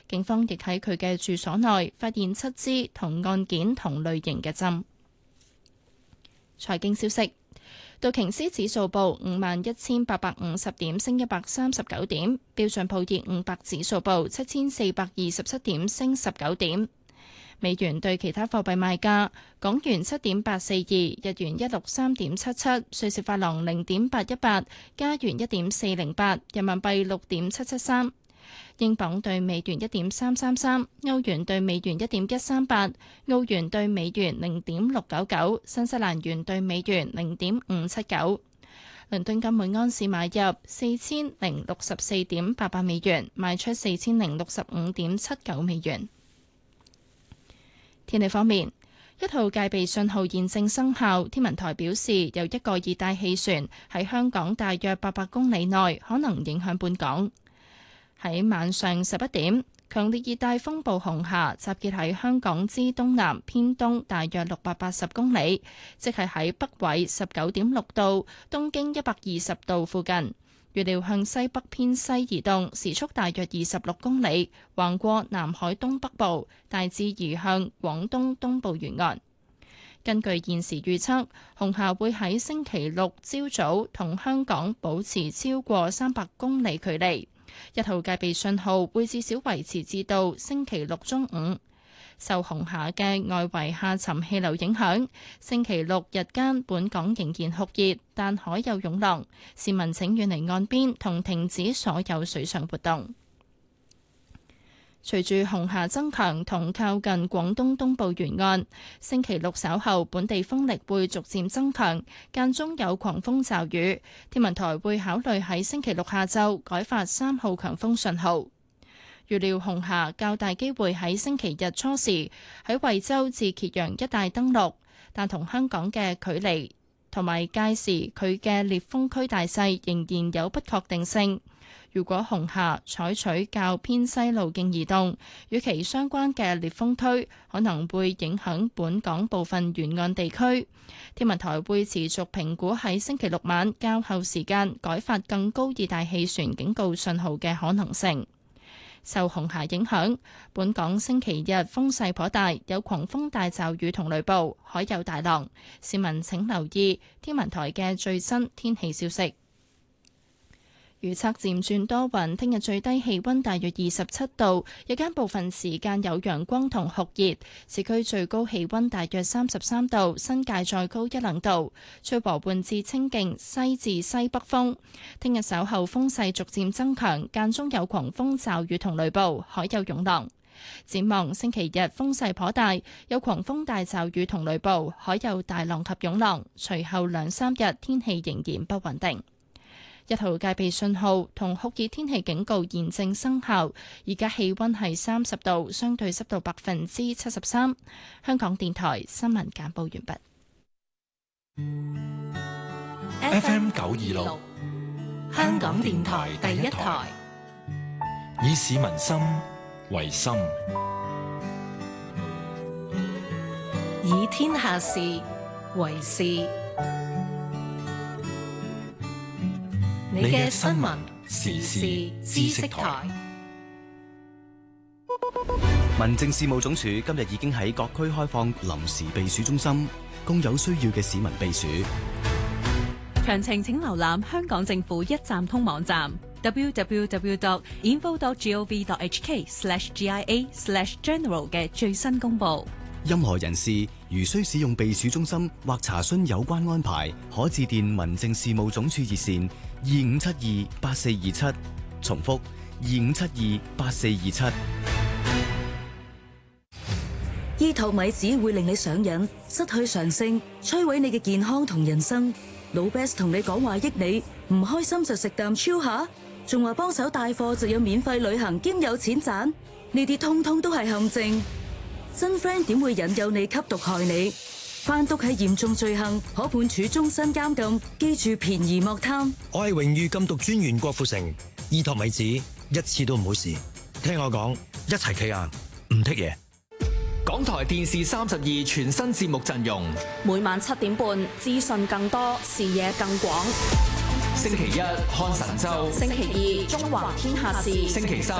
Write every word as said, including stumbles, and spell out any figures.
警方亦喺佢嘅住所內發現七支同案件同類型嘅針。財經消息。道瓊斯指數報五萬一千八百五十點，升一百三十九點。標準普爾五百指數報七千四百二十七點，升十九點。美元對其他貨幣賣價：港元七點八四二，日元一六三點七七，瑞士法郎零點八一八，加元一點四零八，人民幣六點七七三。英鎊對美元一點三三三，歐元對美元一點一三八，澳元對美元零點六九九，新西蘭元對美元零點五七九。倫敦金每安士買入四千零六十四點八八美元，賣出四千零六十五點七九美元。天氣方面，一號戒備信號現正生效。天文台表示，有一個熱帶氣旋喺香港大約八百公里內，可能影響本港。喺晚上十一點，強烈熱帶風暴紅霞集結喺香港之東南偏東大約六百八十公里，即係喺北緯十九點六度、東經一百二十度附近。預料向西北偏西移動，時速大約二十六公里，橫過南海東北部，大致移向廣東東部沿岸。根據現時預測，紅霞會喺星期六朝早同香港保持超過三百公里距離。一號戒備信號會至少維持至到星期六中午。受紅霞嘅外圍下沉氣流影響，星期六日間本港仍然酷熱，但海有湧浪，市民請遠離岸邊同停止所有水上活動。隨住紅霞增強同靠近廣東東部沿岸，星期六稍後本地風力會逐漸增強，間中有狂風驟雨。天文台會考慮喺星期六下晝改發三號強風信號。預料紅霞較大機會喺星期日初時喺惠州至揭陽一帶登陸，但同香港嘅距離同埋屆時佢嘅烈風區大細仍然有不確定性。如果紅霞採取較偏西路徑移動，與其相關嘅烈風區可能會影響本港部分沿岸地區。天文台會持續評估喺星期六晚較後時間改發更高熱帶氣旋警告信號嘅可能性。受紅霞影響，本港星期日風勢頗大，有狂風大驟雨同雷暴，海有大浪。市民請留意天文台嘅最新天氣消息。預測漸轉多雲，聽日最低氣溫大約二十七度，日間部分時間有陽光同酷熱，市區最高氣溫大約三十三度，新界再高一兩度，吹和緩至清勁西至西北風。聽日稍後風勢逐漸增強，間中有狂風驟雨同雷暴，海有湧浪。展望星期日風勢頗大，有狂風大驟雨同雷暴，海有大浪及湧浪。隨後兩三日天氣仍然不穩定。一號戒備信號同酷熱天氣警告現正生效，而家氣溫係三十度，相對濕度百分之七十三。香港電台新聞簡報完畢。 F M 九二六，香港電台第一台，以市民心為心， 以天下事為事。你嘅新聞時事知識台。 民政事務總署今日已經喺各區開放臨時避暑中心，供有需要嘅市民避暑。 詳情請瀏覽香港政府一站通網站 double-u double-u double-u dot info dot gov dot h k slash g i a slash general 嘅最新公佈。 任何人士如需使用避暑中心或查詢有關安排，可致電民政事務總署熱線二五七二八四二七，重複二五七二八四二七。 醫托米子會令你上癮、失去常性，摧毀你嘅健康同人生。老 Best 同你講話益你，唔開心就食啖超下，仲話幫手帶貨就有免費旅行兼有錢賺，呢啲通通都係陷阱。真 friend 點會引誘你吸毒害你？販毒係嚴重罪行，可判處終身監禁。記住便宜莫貪。 我係榮譽禁毒專員郭富城，醫托米子一次都唔好試。聽我講，一齊企硬，唔剔嘢。 港台電視三十二全新節目陣容， 每晚七點半，資訊更多，視野更廣。 星期一看神州， 星期二中華天下事， 星期三